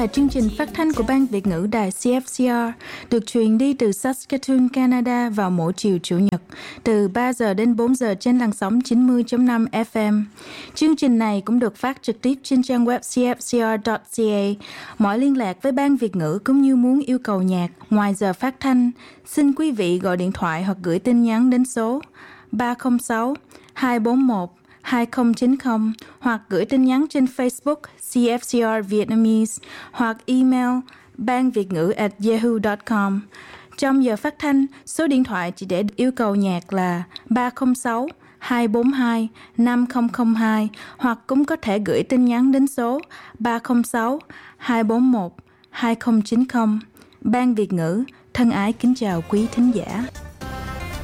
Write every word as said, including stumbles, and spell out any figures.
là chương trình phát thanh của Ban Việt ngữ Đài xê ép xê rờ, được truyền đi từ Saskatoon, Canada vào mỗi chiều Chủ nhật, từ ba giờ đến bốn giờ trên làn sóng chín mươi chấm năm ép em. Chương trình này cũng được phát trực tiếp trên trang web c f c r chấm c a. Mọi liên lạc với Ban Việt ngữ cũng như muốn yêu cầu nhạc ngoài giờ phát thanh, xin quý vị gọi điện thoại hoặc gửi tin nhắn đến số ba không sáu hai bốn một hai không chín không hoặc gửi tin nhắn trên Facebook xê ép xê rờ Vietnamese hoặc email banvietngữ a yahoo chấm com. Trong giờ phát thanh, số điện thoại chỉ để yêu cầu nhạc là ba không sáu hai bốn hai năm không không hai hoặc cũng có thể gửi tin nhắn đến số ba không sáu hai bốn một hai không chín không. Ban Việt ngữ thân ái kính chào quý thính giả.